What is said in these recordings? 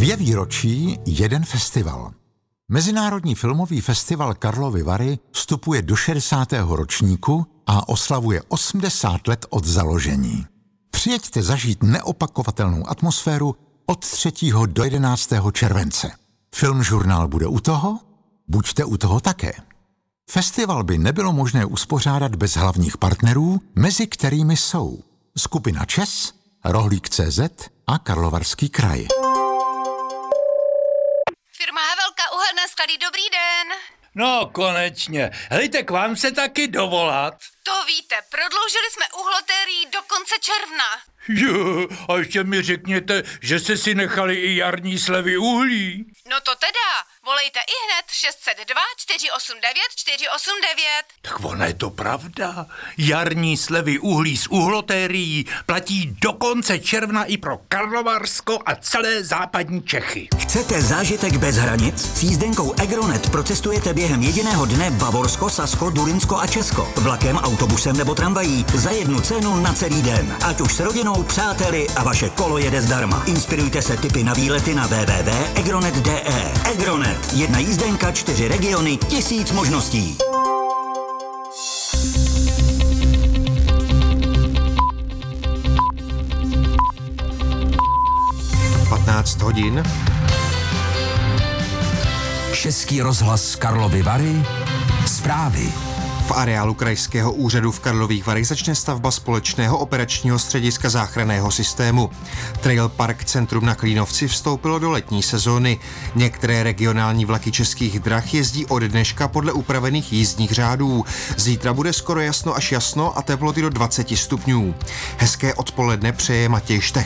2 výročí, 1 festival. Mezinárodní filmový festival Karlovy Vary vstupuje do 60. ročníku a oslavuje 80 let od založení. Přijeďte zažít neopakovatelnou atmosféru od 3. do 11. července. Filmžurnál bude u toho? Buďte u toho také. Festival by nebylo možné uspořádat bez hlavních partnerů, mezi kterými jsou skupina ČES, Rohlík.cz a Karlovarský kraj. Firma Havelka, uhelné sklady, dobrý den. No, konečně. Hejte, k vám se taky dovolat. To víte, prodloužili jsme uhlotérii do konce června. Jo, a ještě mi řekněte, že jste si nechali i jarní slevy uhlí. No to teda, volejte ihned 602 489 489. Tak ona je to pravda. Jarní slevy uhlí z uhlotérií platí do konce června i pro Karlovarsko a celé západní Čechy. Chcete zážitek bez hranic? S jízdenkou Egronet procestujete během jediného dne Bavorsko, Sasko, Durinsko a Česko. Vlakem, autobusem nebo tramvají za jednu cenu na celý den. Ať už s rodinou, přáteli a vaše kolo jede zdarma. Inspirujte se tipy na výlety na www.egronet.de. Egronet. 1 jízdenka, 4 regiony, 1000 možností. hodin. Český rozhlas Karlovy Vary. Zprávy. V areálu Krajského úřadu v Karlových Varech začne stavba společného operačního střediska záchranného systému. Trail Park Centrum na Klínovci vstoupilo do letní sezóny. Některé regionální vlaky Českých drah jezdí od dneška podle upravených jízdních řádů. Zítra bude skoro jasno až jasno a teploty do 20 stupňů. Hezké odpoledne přeje Matěj Štech.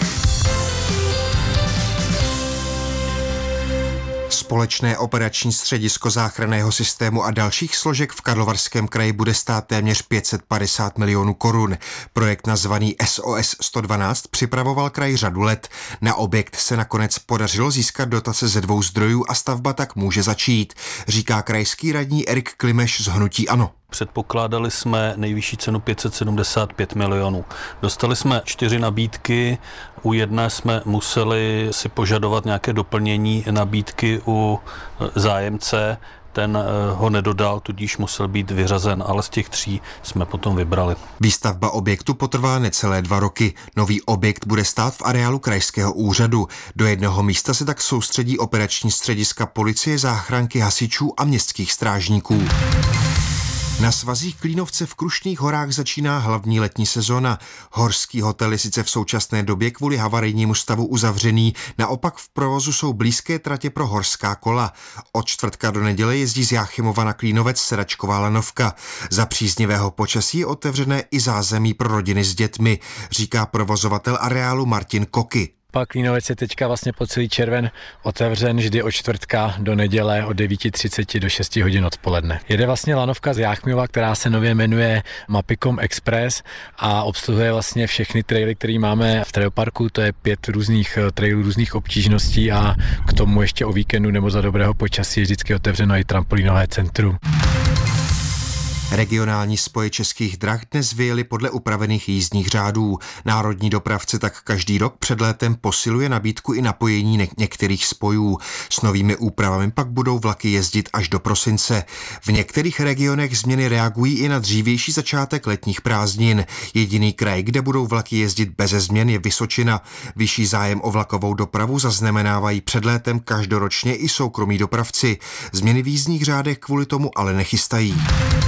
Společné operační středisko záchranného systému a dalších složek v Karlovarském kraji bude stát téměř 550 milionů korun. Projekt nazvaný SOS 112 připravoval kraj řadu let. Na objekt se nakonec podařilo získat dotace ze 2 zdrojů a stavba tak může začít, říká krajský radní Erik Klimeš z hnutí ANO. Předpokládali jsme nejvyšší cenu 575 milionů. Dostali jsme 4 nabídky, u jedné jsme museli si požadovat nějaké doplnění nabídky u zájemce, ten ho nedodal, tudíž musel být vyřazen, ale z těch 3 jsme potom vybrali. Výstavba objektu potrvá necelé 2 roky. Nový objekt bude stát v areálu Krajského úřadu. Do jednoho místa se tak soustředí operační střediska policie, záchranky, hasičů a městských strážníků. Na svazích Klínovce v Krušných horách začíná hlavní letní sezona. Horský hotel je sice v současné době kvůli havarijnímu stavu uzavřený, naopak v provozu jsou blízké tratě pro horská kola. Od čtvrtka do neděle jezdí z Jáchymova na Klínovec sedačková lanovka. Za příznivého počasí je otevřené i zázemí pro rodiny s dětmi, říká provozovatel areálu Martin Koky. Pak Klínovec je teďka vlastně po celý červen otevřen vždy od čtvrtka do neděle od 9:30 do 6 hodin odpoledne. Jede vlastně lanovka z Jáchymova, která se nově jmenuje Mapicom Express a obsluhuje vlastně všechny traily, které máme v trailerparku. To je 5 různých trailů, různých obtížností a k tomu ještě o víkendu nebo za dobrého počasí je vždycky otevřeno i trampolínové centrum. Regionální spoje Českých drah dnes vyjeli podle upravených jízdních řádů. Národní dopravce tak každý rok před létem posiluje nabídku i napojení některých spojů. S novými úpravami pak budou vlaky jezdit až do prosince. V některých regionech změny reagují i na dřívější začátek letních prázdnin. Jediný kraj, kde budou vlaky jezdit beze změn, je Vysočina. Vyšší zájem o vlakovou dopravu zaznamenávají před létem každoročně i soukromí dopravci. Změny v jízdních řádech kvůli tomu ale nechystají.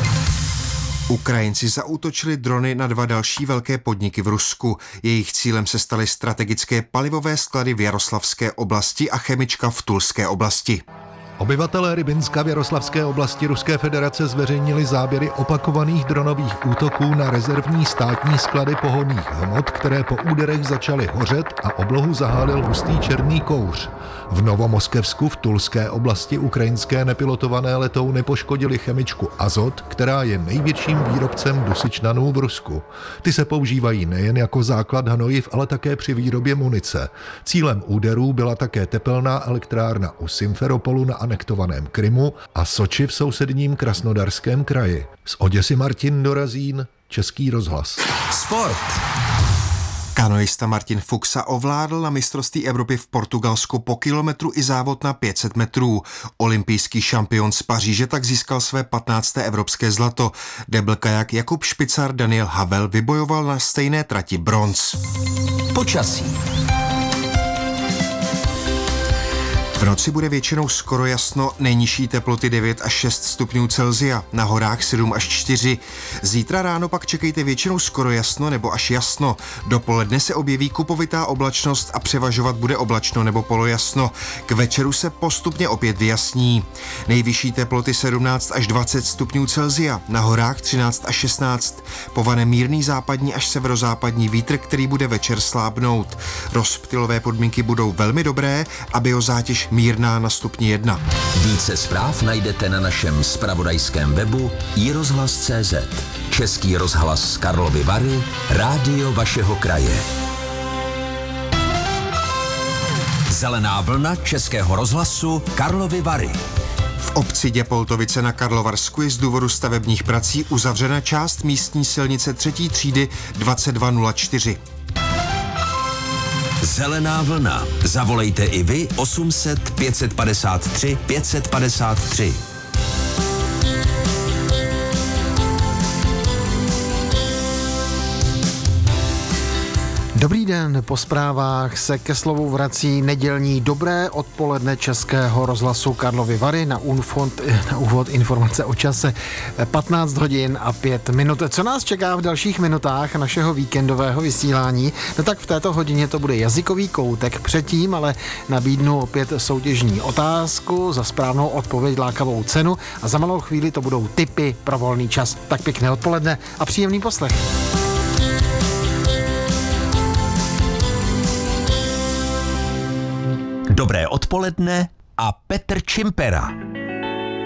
Ukrajinci zaútočili drony na 2 další velké podniky v Rusku. Jejich cílem se staly strategické palivové sklady v Jaroslavské oblasti a chemička v Tulské oblasti. Obyvatelé Rybinska v Jaroslavské oblasti Ruské federace zveřejnili záběry opakovaných dronových útoků na rezervní státní sklady pohonných hmot, které po úderech začaly hořet a oblohu zahálil hustý černý kouř. V Novomoskevsku v Tulské oblasti ukrajinské nepilotované letouny poškodily chemičku Azot, která je největším výrobcem dusičnanů v Rusku. Ty se používají nejen jako základ hnojiv, ale také při výrobě munice. Cílem úderů byla také tepelná elektrárna u Simferopolu na anektovaném Krymu a Soči v sousedním Krasnodarském kraji. Z Oděsy Martin Dorazín, Český rozhlas. Sport. Kanoista Martin Fuxa ovládl na mistrovství Evropy v Portugalsku po kilometru i závod na 500 metrů. Olympijský šampion z Paříže tak získal své 15. evropské zlato. Debl kajak Jakub Špicar Daniel Havel vybojoval na stejné trati bronz. Počasí. V noci bude většinou skoro jasno, nejnižší teploty 9 až 6 stupňů Celsia, na horách 7 až 4. Zítra ráno pak čekejte většinou skoro jasno nebo až jasno. Dopoledne se objeví kupovitá oblačnost a převažovat bude oblačno nebo polojasno. K večeru se postupně opět vyjasní. Nejvyšší teploty 17 až 20 stupňů Celsia, na horách 13 až 16. Povane mírný západní až severozápadní vítr, který bude večer slábnout. Rozptylové podmínky budou velmi dobré a biozátěž mírná na stupni 1. Více zpráv najdete na našem zpravodajském webu iRozhlas.cz. Český rozhlas Karlovy Vary, rádio vašeho kraje. Zelená vlna Českého rozhlasu Karlovy Vary. V obci Děpoltovice na Karlovarsku je z důvodu stavebních prací uzavřena část místní silnice 3. třídy 2204. Zelená vlna. Zavolejte i vy 800 553 553. Dobrý den, po zprávách se ke slovu vrací nedělní dobré odpoledne Českého rozhlasu Karlovy Vary. Na úvod informace o čase 15 hodin a 5 minut. Co nás čeká v dalších minutách našeho víkendového vysílání? No tak v této hodině to bude jazykový koutek. Předtím ale nabídnu opět soutěžní otázku za správnou odpověď lákavou cenu a za malou chvíli to budou tipy pro volný čas. Tak pěkné odpoledne a příjemný poslech. Dobré odpoledne a Petr Čimpera.